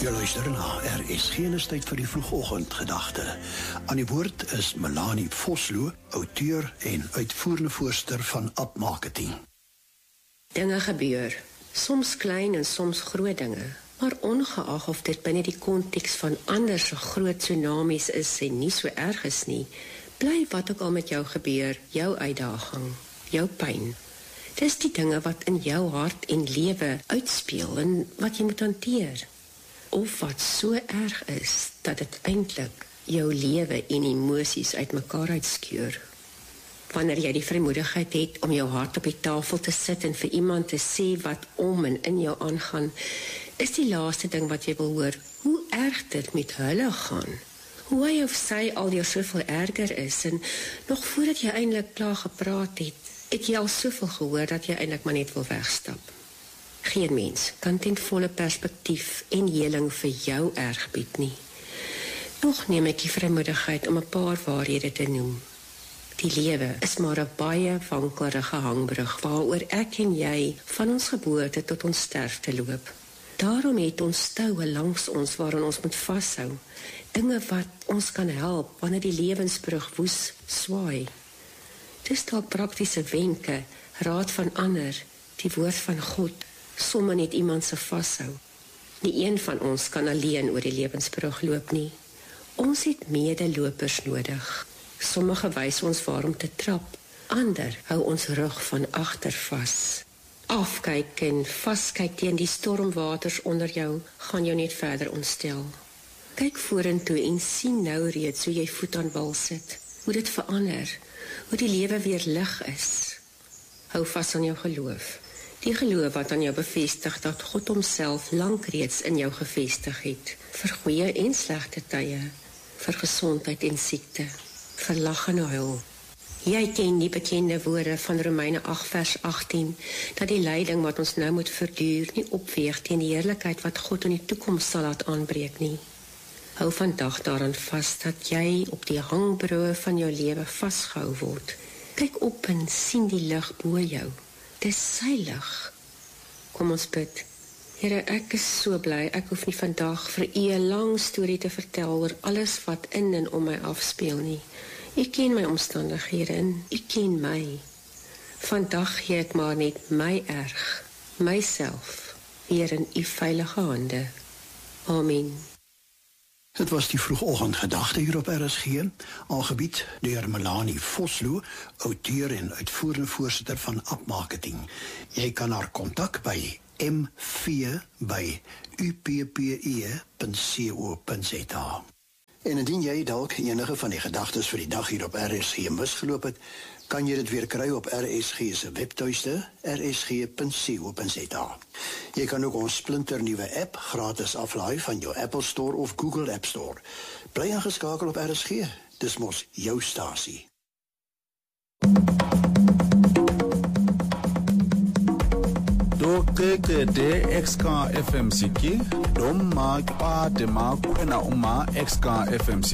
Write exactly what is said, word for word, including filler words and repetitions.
Jy luister na R S G, is tyd vir die vroegoggendgedagte. Aan die woord is Melanie Vosloo, outeur en uitvoerende voorsteur van App Marketing. Dinge gebeur, soms klein en soms groot dinge, maar ongeag of dit binne die konteks van ander se groot tsunamies is en nie so erg is nie, bly wat ook al met jou gebeur, jou uitdaging, jou pyn. Dis die dinge wat in jou hart en lewe uitspeel en wat jy moet hanteer. Of wat so erg is, dat dit eintlik jou lewe en emosies uitmekaar uitskeur. Wanneer jy die vrymoedigheid het om jou hart op die tafel te sit en vir iemand te sê wat om en in jou aangaan, is die laaste ding wat jy wil hoor, hoe erg dit met hulle gaan. Hoe hy of sy al jou soveel erger is en nog voordat jy eintlik klaar gepraat het, het jy al soveel gehoor dat jy eintlik maar net wil wegstap. Geen mens kan ten volle perspektief en heling vir jou erg bied nie. Nog neem ek die vrymoedigheid om 'n paar waarhede te noem. Die lewe is maar 'n baie wankelrige hangbrug waaroor ek en jy van ons geboorte tot ons sterfte loop. Daarom het ons toue langs ons waarin ons moet vashou. Dinge wat ons kan help wanneer die lewensbrug woes swaai. Dis dalk praktiese wenke, raad van ander, die woord van God, somme net iemand se vashou. Nie een van ons kan alleen oor die lewensbrug loop nie. Ons het medelopers nodig. Sommige wys ons waar om te trap, ander hou ons rug van agter vas. Afkyk en vaskyk teen die stormwaters onder jou, gaan jou net verder ontstel. Kyk vorentoe en sien nou reeds hoe jy voet aan wal sit, hoe dit verander, hoe die lewe weer lig is. Hou vas aan jou geloof. Die geloof wat aan jou bevestig dat God homself lank reeds in jou gevestig het, vir goeie en slegte tye, vir gesondheid en siekte, vir lag en huil. Jy ken die bekende woorde van Romeine agt vers agttien, dat die lyding wat ons nou moet verduur nie opweeg teen die heerlikheid wat God in die toekoms sal laat aanbreek nie. Hou vandag daaraan vas dat jy op die hangbroe van jou lewe vasgehou word. Kyk op en sien die lig bo jou. Dis sy lig. Kom ons bid. Here, ek is so bly, ek hoef nie vandag vir u 'n lang storie te vertel oor alles wat in en om my afspeel nie. U ken my omstandighede en u ken my. Vandag gee ek maar net my erg, myself, weer in u veilige hande. Amen. Dit was die vroegoggendgedagte hier op R S G, aangebied deur Melanie Vosloo, outeur en uitvoerende voorsitter van App Marketing. Jy kan haar kontak by m v by u p p e punt co punt z a. En indien jy dalk enige van die gedagtes vir die dag hier op R S G misgeloop het, kan jy dit weer kry op R S G se webtuiste, r s g punt co punt z a. Jy kan ook ons splinternuwe app gratis aflaai van jou Apple Store of Google App Store. Bly ingeskakel op R S G, dis mos jou stasie. Dokeke de X K F M C K, dom maak pa de maak kwena uma X K F M C